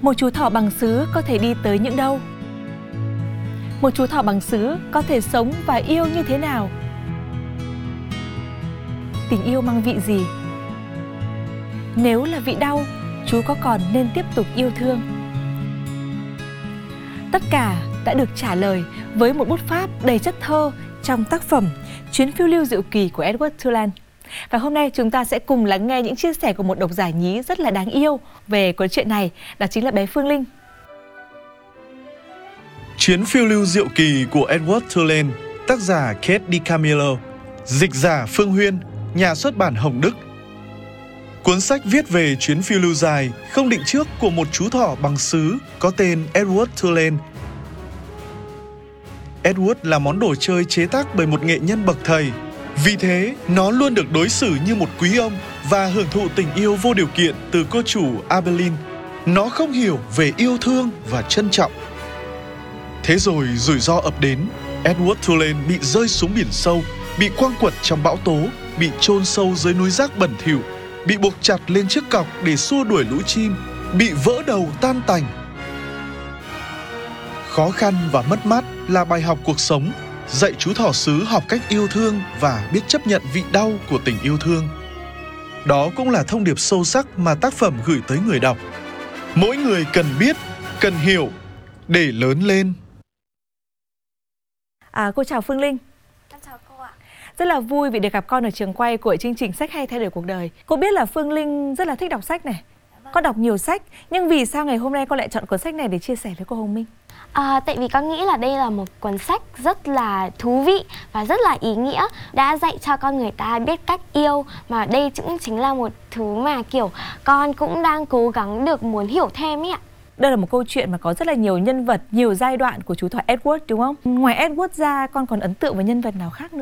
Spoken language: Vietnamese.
Một chú thỏ bằng sứ có thể đi tới những đâu? Một chú thỏ bằng sứ có thể sống và yêu như thế nào? Tình yêu mang vị gì? Nếu là vị đau, chú có còn nên tiếp tục yêu thương? Tất cả đã được trả lời với một bút pháp đầy chất thơ trong tác phẩm Chuyến phiêu lưu diệu kỳ của Edward Tulane. Và hôm nay chúng ta sẽ cùng lắng nghe những chia sẻ của một độc giả nhí rất là đáng yêu về cuốn truyện này, đó chính là bé Phương Linh. Chuyến phiêu lưu diệu kỳ của Edward Tulane, tác giả Kate DiCamillo, dịch giả Phương Huyên, nhà xuất bản Hồng Đức. Cuốn sách viết về chuyến phiêu lưu dài, không định trước của một chú thỏ bằng sứ có tên Edward Tulane. Edward là món đồ chơi chế tác bởi một nghệ nhân bậc thầy. Vì thế, nó luôn được đối xử như một quý ông và hưởng thụ tình yêu vô điều kiện từ cô chủ Abeline. Nó không hiểu về yêu thương và trân trọng. Thế rồi rủi ro ập đến, Edward Tulane bị rơi xuống biển sâu, bị quăng quật trong bão tố, bị chôn sâu dưới núi rác bẩn thỉu, bị buộc chặt lên chiếc cọc để xua đuổi lũ chim, bị vỡ đầu tan tành. Khó khăn và mất mát là bài học cuộc sống, dạy chú thỏ sứ học cách yêu thương và biết chấp nhận vị đau của tình yêu thương. Đó cũng là thông điệp sâu sắc mà tác phẩm gửi tới người đọc. Mỗi người cần biết, cần hiểu để lớn lên. Cô chào Phương Linh. Em chào cô ạ. Rất là vui vì được gặp con ở trường quay của chương trình Sách hay thay đổi cuộc đời. Cô biết là Phương Linh rất là thích đọc sách này. Con đọc nhiều sách, nhưng vì sao ngày hôm nay con lại chọn cuốn sách này để chia sẻ với cô Hồng Minh? Tại vì con nghĩ là đây là một cuốn sách rất là thú vị và rất là ý nghĩa, đã dạy cho con người ta biết cách yêu, mà đây cũng chính là một thứ mà kiểu con cũng đang cố gắng được muốn hiểu thêm ấy ạ. Đây là một câu chuyện mà có rất là nhiều nhân vật, nhiều giai đoạn của chú thỏ Edward đúng không? Ngoài Edward ra, con còn ấn tượng với nhân vật nào khác nữa?